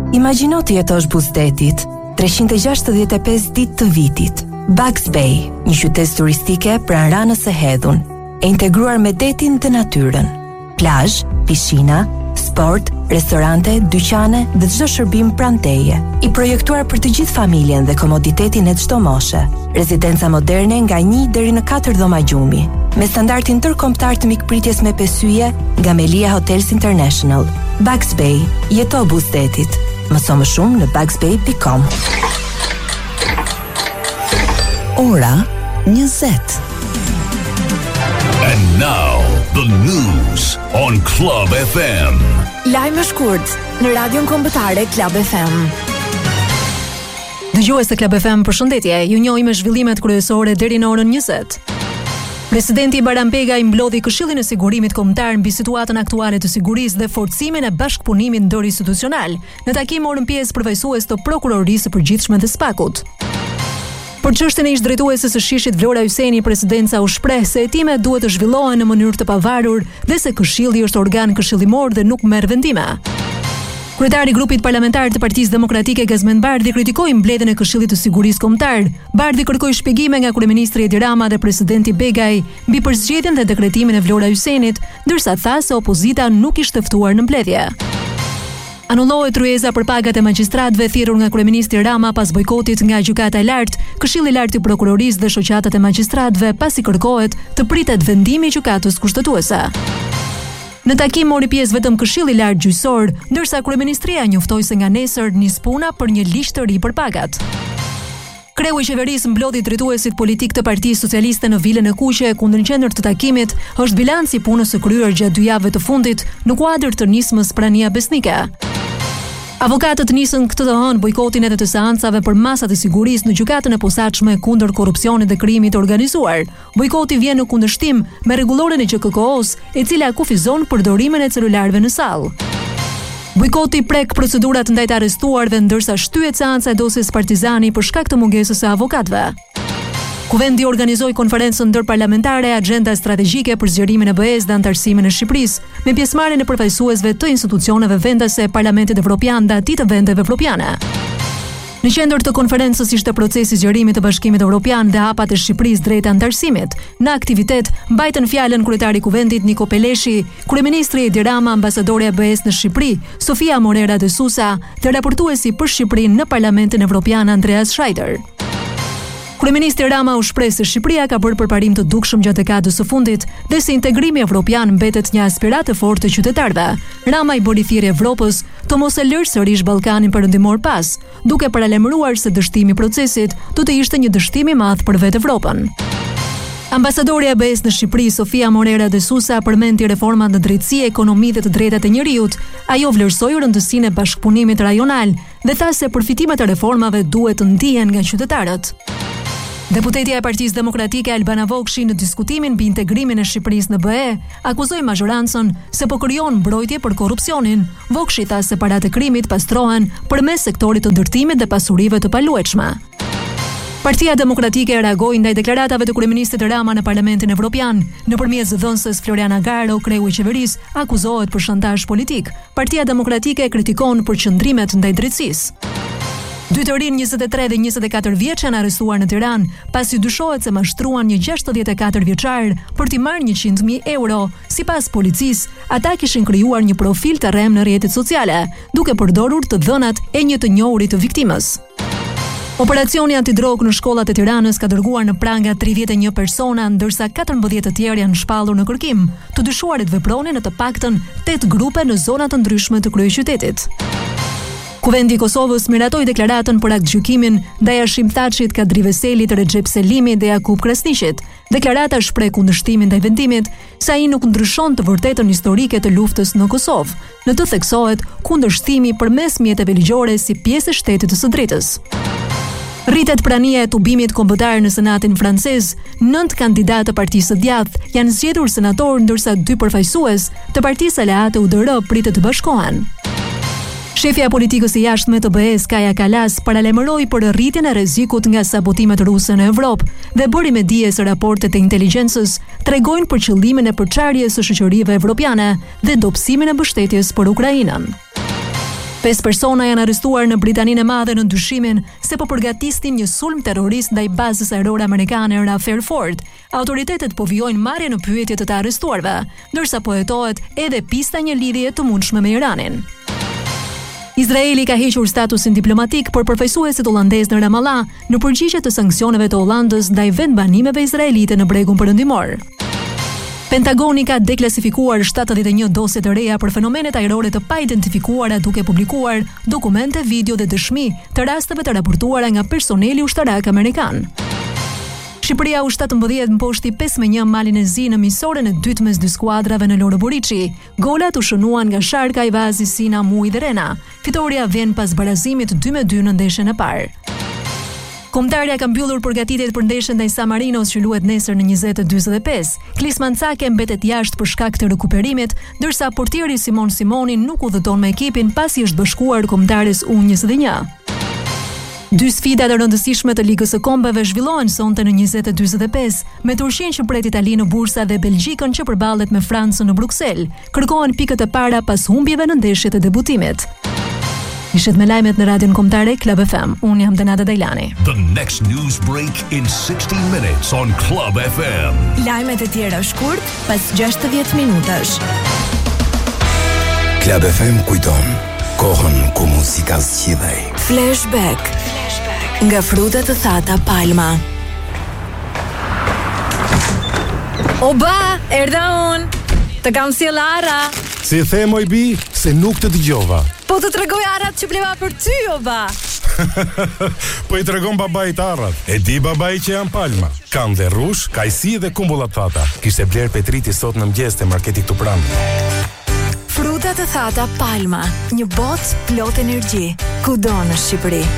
Imagjino të jetosh buzdetit, 365 ditë të vitit. Bugs Bay, një qytet turistike pranë Ranës së Hedhun, e integruar me detin dhe natyrën. Plazh, pishina, sport, restorante, dyqane dhe çdo shërbim pranë teje. I projektuar për të gjithë familjen dhe komoditetin e çdo moshe. Rezidenca moderne nga 1 deri në 4 dhoma gjumi, me standardin ndërkombëtar të mikpritjes me pesyje nga Melia Hotels International. Bugs Bay, jeto buzdetit. Mëso më shumë në bugsbay.com. Ora 20. And now the news on Club FM. Lajme shkurt në radion kombëtare Club FM. Dëgjues të Club FM, përshëndetje. Ju njohim me zhvillimet kryesore deri në orën 20. Presidenti Barampega i mblodhi Këshillin e Sigurimit Kombëtar mbi situatën aktuale të sigurisë dhe forcimin e bashkëpunimit ndërinstitucional. Në takim morën pjesë përfaqësues të Prokurorisë së Përgjithshme dhe SPAK-ut. Për çështjen e ish-drejtueses së Shishit Vlora Hyseni, presidenca u shpreh se hetimet duhet të zhvillohen në mënyrë të pavarur dhe se Këshilli është organ këshillimor dhe nuk merr vendime. Kryetari i grupit parlamentar të Partisë Demokratike Gazmend Bardhi kritikoi mbledhjen e Këshillit të Sigurisë Kombëtar. Bardhi kërkoi shpjegime nga kryeministri Edi Rama dhe presidenti Begaj mbi përzgjedhjen dhe dekretimin e Vlora Hysenit, ndërsa tha se opozita nuk ishte ftuar në mbledhje. Anullohet ryeza për pagat e magjistratëve thirrur nga kryeministri Rama pas bojkotit nga Gjykata e Lartë. Këshilli i Lartë i Prokurorisë dhe shoqatat e magjistratëve pasi kërkohet të pritet vendimi i Gjykatës Kushtetuese. Në takim mori pjesë vetëm Këshilli i Lartë Gjyqësor, ndërsa kryeministria njoftoi se nga nesër nis puna për një ligj të ri për pagat. Kreu i qeverisë mblodhi drejtuesit politik të Partisë Socialiste në Vilën e Kuqe, ku në qendër të takimit është bilanci i punës së kryer gjatë 2 javëve të fundit në kuadër të nismës Prania Besnike. Avokatët nisën këtë të hënë bojkotin edhe të seancave për masat e sigurisë në gjykatën e posaçme kundër korrupsionit dhe krimit të organizuar. Bojkoti vjen në kundërshtim me rregulloren e GKK-s, e cila kufizon përdorimin e celularëve në sallë. Bojkoti prek procedurat ndaj të arrestuarve, ndërsa shtyhet seanca e dosjes Partizani për shkak të mungesës së avokatëve. Kuvendi organizoi konferencën ndërparlamentare Agenda Strategjike për zgjerimin e BE-s dhe antarësimin e Shqipërisë, me pjesëmarrjen e përfaqësuesve të institucioneve vendase e Parlamentit Evropian dhe atij të vendeve evropiane. Në qendër të konferencës ishte procesi i zgjerimit të Bashkimit Evropian dhe hapat e Shqipërisë drejt antarësimit. Në aktivitet mbajtën fjalën kryetari i Kuvendit Niko Peleshi, kryeministri Edi Rama, ambasadorja e BE-s në Shqipëri Sofia Morera de Sousa dhe raportuesi për Shqipërinë në Parlamentin Evropian Andreas Schreider. Kryeministri Rama u shpreh se Shqipëria ka bërë përparim të dukshëm gjatë dekadës së fundit dhe se integrimi evropian mbetet një aspiratë e fortë të qytetarëve. Rama i bëri thirrje Evropës të mos e lërë sërish Ballkanin perëndimor pas, duke paralajmëruar se dështimi i procesit do të ishte një dështim i madh për vetë Evropën. Ambasadorja e BE-s në Shqipëri Sofia Morera de Sousa përmendi reformat në drejtësi, ekonomi dhe të drejtat e njerëzit. Ajo vlerësoi rëndësinë e bashkëpunimit rajonal dhe tha se përfitimet e reformave duhet të ndihen nga qytetarët. Deputetja e Partisë Demokratike Albana Vogshi në diskutimin mbi integrimin e Shqipërisë në BE akuzoi mazhorancën se po krijon mbrojtje për korrupsionin. Vogshi tha se paratë e krimit pastrohen përmes sektorit të ndërtimit dhe pasurive të paluajtshme. Partia Demokratike reagoi ndaj deklaratave të kryeministit Rama në Parlamentin Evropian. Nëpërmjet zëdhënëses Floriana Garo, kreu i qeverisë akuzohet për shantazh politik. Partia Demokratike kritikon përqendrimet ndaj drejtësisë. Dy të rinë 23 dhe 24 vjeç janë arrestuar në Tiranë, pasi dyshohet se mashtruan një 64 vjeçar për t'i marrë 100.000 euro. Sipas policisë, ata kishin krijuar një profil të rrem në rrjetet sociale, duke përdorur të dhënat e një të njohurit të viktimës. Operacioni antidrogë në shkollat e Tiranës ka dërguar në pranga 31 persona, ndërsa 14 të tjerë janë shpallur në kërkim. Të dyshuarit vepronin në të paktën 8 grupe në zona të ndryshme të kryeqytetit. Kuvendi i Kosovës miratoi deklaratën për aktgjykimin ndaj Hashim Thaçit, Kadri Veselit, Recep Selimit dhe Jakub Krasniqit. Deklarata shpreh kundërshtimin ndaj vendimit se ai nuk ndryshon të vërtetën historike të luftës në Kosovë. Në të theksohet kundërshtimi përmes mjeteve ligjore si pjesë e shtetit të së drejtës. Rritet prania e tubimit kombëtar në Senatin francez. 9 kandidatë të Partisë së Djathtë janë zgjedhur senator, ndërsa 2 përfaqësues të Partisë Aleate UDR pritet të bashkohen. Shefja e politikës së jashtme të BE-s, Kaja Kallas, paralajmëroi për rritjen e rrezikut nga sabotimet ruse në Evropë dhe bëri me dije se raportet e inteligjencës tregojnë për qëllimin e përçarjes së shoqërive evropiane dhe dobësimin e mbështetjes për Ukrainën. 5 persona janë arrestuar në Britaninë e Madhe në ndyshimin se po përgatisnin një sulm terrorist ndaj bazës ajrore amerikane në Fairford. Autoritetet po vijojnë marrje në pyetje të arrestuarve, ndërsa po hetohet edhe pista një lidhje të mundshme me Iranin. Izraeli ka hequr statusin diplomatik për përfaqësuesit hollandez në Ramallah në përgjigje të sanksioneve të Hollandës ndaj vendbanimeve izraelite në bregun perëndimor. Pentagoni ka deklasifikuar 71 dosje të reja për fenomenet ajrore të pa-identifikuara duke publikuar dokumente, video dhe dëshmi të rasteve të raportuara nga personeli ushtarak amerikan. Shqipëria U17 mposhti 5-1 Malin e Zi në miqësoren e dytë mes dy skuadrave në Loro Buriçi. Golat u shënuan nga Sharka, Ivazi, Sina, Muj dhe Rena. Fitoria vjen pas barazimit 2-2 në ndeshjen e parë. Kombëtarja ka mbyllur përgatitjet për ndeshjen ndaj San Marinos që luhet nesër në 20:45. Klisman Cake mbetet jashtë për shkak të rikuperimit, ndërsa portieri Simon Simoni nuk udhëton me ekipin pasi është bashkuar kombëtares U21. Dy sfida të rëndësishme të Ligës së Kombeve zhvillohen sonte në 20:45, me Turqinë që pret Itali në bursa dhe Belgjikën që përballet me Francën në Bruksel. Kërkohen pikët e para pas humbjeve në ndeshjet e debutimit. Ishet me lajmet në radion kombëtare Club FM. Unë jam Denada Dajlani. The next news break in 60 minutes on Club FM. Lajmet e tjera shkurt pas 60 minutash. Club FM kujton kohën ku muzika zgjidhej. Flashback. Nga frutat të thata Palma. Oba, erdha unë. Të kam sjell Ara. Si the moj bi, se nuk të dëgjova. Po të tregoj arat që bleva për ty, oba. Po i tregon babait arrat. E di babai që janë Palma. Kanë dhe rrush, kajsi dhe kumbullat thata. Kishte bler Petriti sot në mëngjes te marketi këtu pranë. Frutat të thata Palma, një botë plot energji, kudo në Shqipëri.